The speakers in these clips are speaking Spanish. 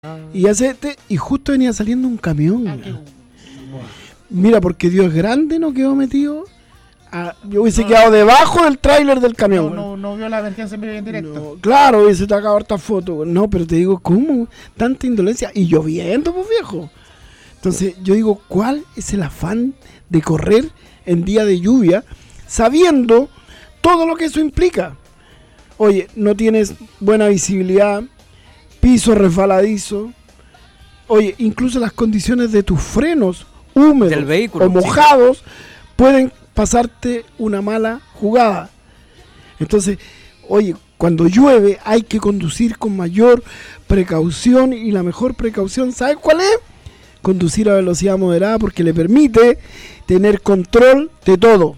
Y justo venía saliendo un camión. Mira, porque Dios es grande, no quedó metido. Yo hubiese quedado debajo del tráiler del camión. No vio la emergencia en vivo y en directo. No, claro, hubiese sacado harta foto. No, pero te digo, ¿cómo? Tanta indolencia. Y lloviendo, pues viejo. Entonces, yo digo, ¿cuál es el afán de correr en día de lluvia sabiendo todo lo que eso implica? Oye, no tienes buena visibilidad, piso resbaladizo. Oye, incluso las condiciones de tus frenos húmedos del vehículo, o mojados pueden pasarte una mala jugada. Entonces, oye, cuando llueve hay que conducir con mayor precaución, y la mejor precaución, ¿sabes cuál es? Conducir a velocidad moderada, porque le permite tener control de todo.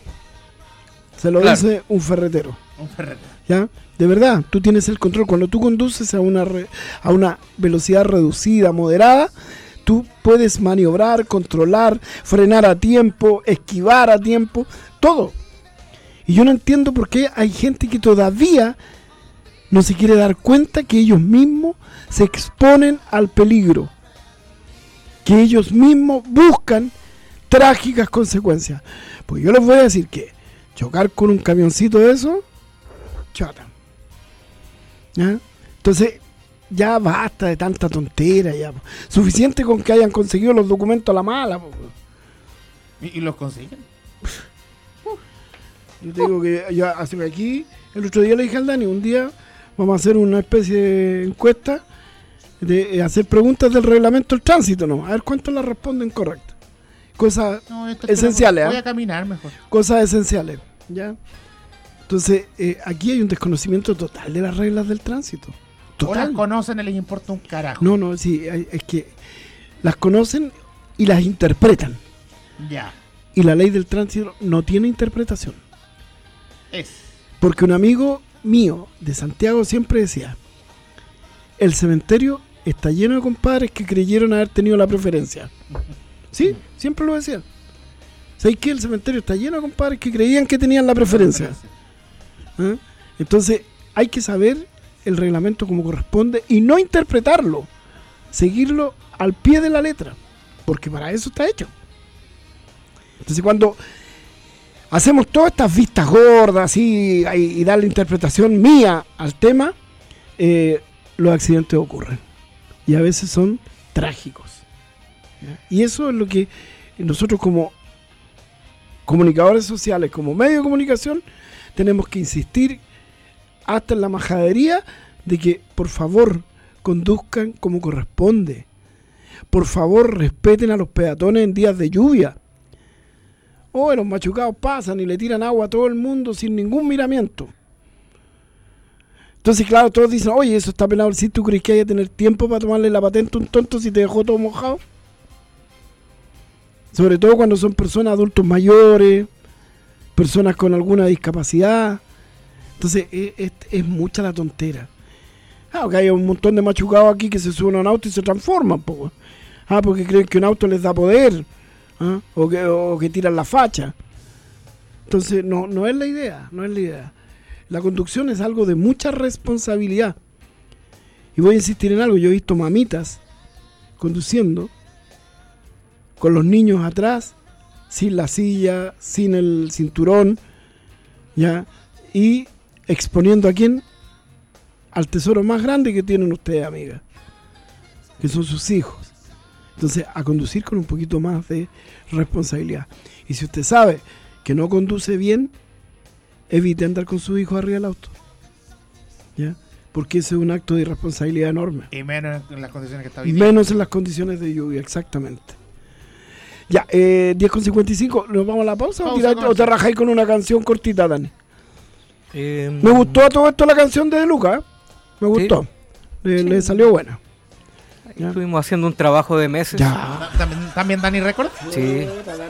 Se lo dice un ferretero. ¿Ya? De verdad, tú tienes el control. Cuando tú conduces a una velocidad reducida, moderada, tú puedes maniobrar, controlar, frenar a tiempo, esquivar a tiempo, todo. Y yo no entiendo por qué hay gente que todavía no se quiere dar cuenta que ellos mismos se exponen al peligro, que ellos mismos buscan trágicas consecuencias. Pues yo les voy a decir que chocar con un camioncito de eso, chata. ¿Ya? Entonces, ya basta de tanta tontera, ya. Suficiente con que hayan conseguido los documentos a la mala. ¿Y los consiguen? Yo te digo que ya hace aquí, el otro día le dije al Dani, un día vamos a hacer una especie de encuesta de hacer preguntas del reglamento del tránsito, ¿no? A ver cuántos la responden correcto. Cosas esenciales. Voy a caminar mejor. Cosas esenciales, ¿ya? Entonces, aquí hay un desconocimiento total de las reglas del tránsito. Total. O las conocen y les importa un carajo. No, sí, es que las conocen y las interpretan. Ya. Y la ley del tránsito no tiene interpretación. Porque un amigo mío de Santiago siempre decía, el cementerio está lleno de compadres que creyeron haber tenido la preferencia. Sí, siempre lo decían. ¿Sabes qué? El cementerio está lleno de compadres que creían que tenían la preferencia. ¿Ah? Entonces, hay que saber el reglamento como corresponde y no interpretarlo, seguirlo al pie de la letra, porque para eso está hecho. Entonces, cuando hacemos todas estas vistas gordas y dar la interpretación mía al tema, los accidentes ocurren y a veces son trágicos, ¿ya? Y eso es lo que nosotros como comunicadores sociales, como medio de comunicación, tenemos que insistir hasta en la majadería de que por favor conduzcan como corresponde, por favor respeten a los peatones en días de lluvia. Los machucados pasan y le tiran agua a todo el mundo sin ningún miramiento. Entonces, claro, todos dicen, oye, eso está penado. ¿Si tú crees que hay que tener tiempo para tomarle la patente a un tonto si te dejó todo mojado? Sobre todo cuando son personas adultos mayores, personas con alguna discapacidad. Entonces, es mucha la tontera. Que hay un montón de machucados aquí que se suben a un auto y se transforman, porque creen que un auto les da poder. O que tiran la facha. Entonces no es la idea, no es la idea. La conducción es algo de mucha responsabilidad. Y voy a insistir en algo, yo he visto mamitas conduciendo con los niños atrás, sin la silla, sin el cinturón, ¿ya? Y exponiendo a quién, al tesoro más grande que tienen ustedes, amigas, que son sus hijos. Entonces, a conducir con un poquito más de responsabilidad. Y si usted sabe que no conduce bien, evite andar con su hijo arriba del auto, ¿ya? Porque ese es un acto de irresponsabilidad enorme. Y menos en las condiciones que está viviendo. Y menos en las condiciones de lluvia, exactamente. Ya, 10:55, ¿nos vamos a la pausa o te rajáis con una canción cortita, Dani? Me gustó a todo esto la canción de Luca, me gustó. ¿Sí? Le salió buena. ¿Ya? Estuvimos haciendo un trabajo de meses. Ya. ¿También Dani Record? Sí.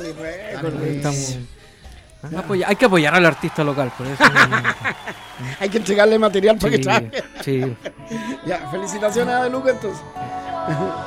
Hay que apoyar al artista local, por eso. Hay que entregarle material para que trabaje. Sí. Ya, felicitaciones a De Luca entonces.